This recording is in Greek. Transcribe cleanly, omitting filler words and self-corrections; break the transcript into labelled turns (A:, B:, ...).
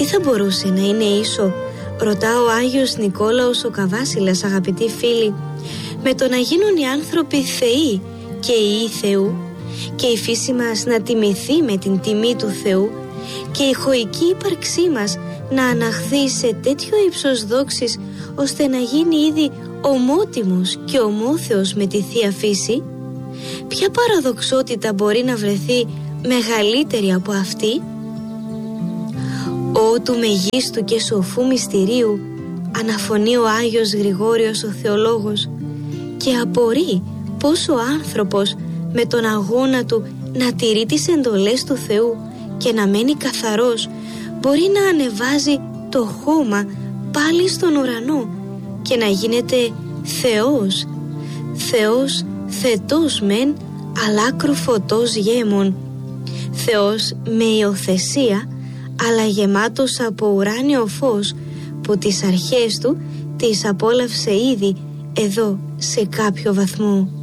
A: Τι θα μπορούσε να είναι ίσο, ρωτά ο Άγιος Νικόλαος ο Καβάσιλας, αγαπητοί φίλοι, με το να γίνουν οι άνθρωποι θεοί και ιοί Θεού και η φύση μας να τιμηθεί με την τιμή του Θεού και η χωική ύπαρξή μας να αναχθεί σε τέτοιο ύψος δόξης ώστε να γίνει ήδη ομότιμος και ομόθεος με τη Θεία Φύση? Ποια παραδοξότητα μπορεί να βρεθεί μεγαλύτερη από αυτή? «Ω του μεγίστου και σοφού μυστηρίου», αναφωνεί ο Άγιος Γρηγόριος ο Θεολόγος, και απορεί πως ο άνθρωπος με τον αγώνα του να τηρεί τις εντολές του Θεού και να μένει καθαρός μπορεί να ανεβάζει το χώμα πάλι στον ουρανό και να γίνεται Θεός, Θεός θετός μεν, αλλά κρουφωτός γέμων, Θεός με υιοθεσία, αλλά γεμάτος από ουράνιο φως που τις αρχές του τις απόλαυσε ήδη εδώ σε κάποιο βαθμό.